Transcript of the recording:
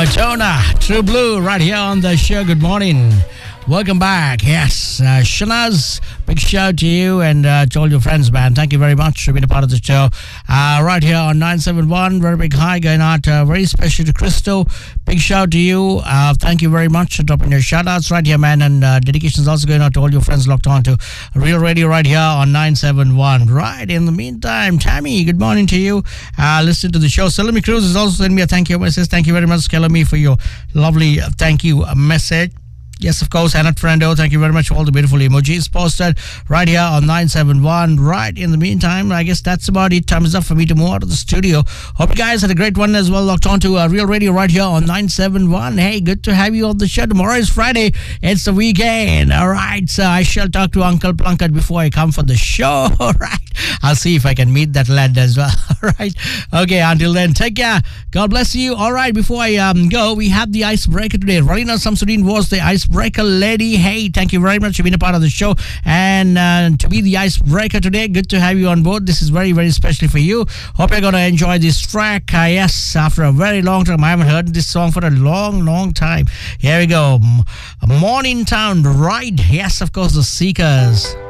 Madonna, True Blue, right here on the show. Good morning. Welcome back. Yes, Shanaz, big shout out to you and to all your friends, man. Thank you very much for being a part of the show. Right here on 971, very big hi going out. Very special to Crystal. Big shout out to you. Thank you very much for dropping your shout outs right here, man. And dedications also going out to all your friends locked on to Real Radio right here on 971. Right, in the meantime, Tammy, good morning to you. Listen to the show. Salami Cruz has also sent me a thank you message. Thank you very much, Salami, for your lovely thank you message. Yes, of course, Annette Frendo, thank you very much for all the beautiful emojis posted right here on 971. Right, in the meantime, I guess that's about it. Time is up for me to move out of the studio. Hope you guys had a great one as well. Locked on to Real Radio right here on 971. Hey, good to have you on the show. Tomorrow is Friday. It's the weekend. All right, so I shall talk to Uncle Plunkett before I come for the show. All right, I'll see if I can meet that lad as well. All right, okay, until then, take care. God bless you. All right, before I go, we have the icebreaker today. Ralina Samsudin was the icebreaker lady. Hey, thank you very much for being a part of the show and to be the icebreaker today. Good to have you on board. This is very, very special for you. Hope you're going to enjoy this track. Yes, after a very long time. I haven't heard this song for a long, long time. Here we go. Morning Town, right? Yes, of course, the Seekers.